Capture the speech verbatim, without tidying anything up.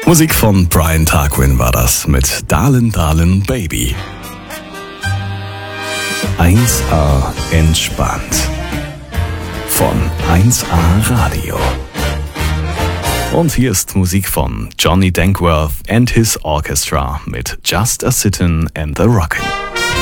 Musik von Brian Tarquin war das mit Darlin' Darlin' Baby. eins A entspannt. Von eins A Radio. Und hier ist Musik von Johnny Dankworth and his Orchestra mit Just a Sittin' and the Rockin'.